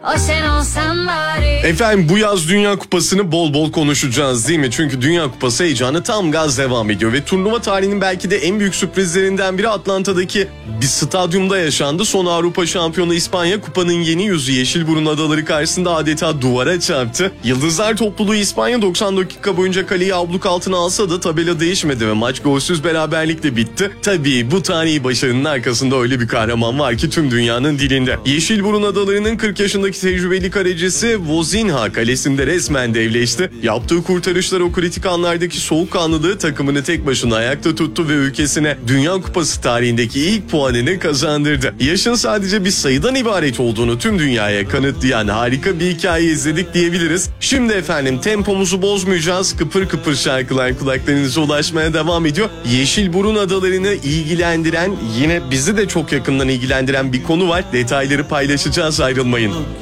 O sen olsan bari. Efendim bu yaz Dünya Kupası'nı bol bol konuşacağız değil mi? Çünkü Dünya Kupası heyecanı tam gaz devam ediyor ve turnuva tarihinin belki de en büyük sürprizlerinden biri Atlanta'daki bir stadyumda yaşandı. Son Avrupa şampiyonu İspanya kupanın yeni yüzü Yeşilburun Adaları karşısında adeta duvara çarptı. Yıldızlar topluluğu İspanya 90 dakika boyunca kaleyi abluk altına alsa da tabela değişmedi ve maç golsüz beraberlikle bitti. Tabii bu tarihi başarının arkasında öyle bir kahraman var ki tüm dünyanın dilinde. Yeşilburun Adaları'nın 40 yaşındaki tecrübeli kalecisi Vozinha kalesinde resmen devleşti. Yaptığı kurtarışlar o kritik anlardaki soğukkanlılığı takımını tek başına ayakta tuttu ve ülkesine Dünya Kupası tarihindeki ilk puanını kazandırdı. Yaşın sadece bir sayıdan ibaret olduğunu tüm dünyaya kanıtlayan harika bir hikaye izledik diyebiliriz. Şimdi efendim tempomuzu bozmayacağız. Kıpır kıpır şarkılar kulaklarınıza ulaşmaya devam ediyor. Yeşilburun Adaları'nı ilgilendiren, yine bizi de çok yakından ilgilendiren bir konu var. Detayları paylaşacağız, ayrılmayın.